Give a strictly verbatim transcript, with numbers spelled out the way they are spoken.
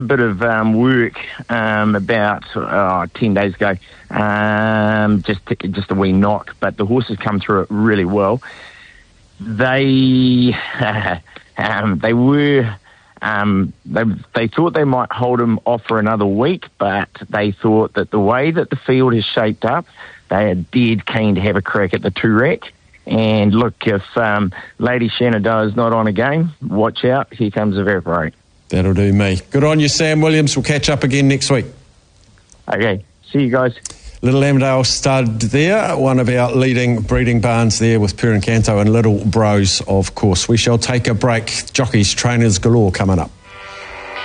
bit of um, work um, about oh, ten days ago, um, just to, just a wee knock, but the horses come through it really well. They um, they were um, they they thought they might hold him off for another week, but they thought that the way that the field is shaped up, they are dead keen to have a crack at the two-rack. And look, if um, Lady Shenandoah is not on a game, watch out, here comes Evaporate. That'll do me. Good on you, Sam Williams. We'll catch up again next week. Okay, see you guys. Little Lambdale stud there, one of our leading breeding barns there with Purin Canto and Little Bros, of course. We shall take a break. Jockeys, trainers galore coming up.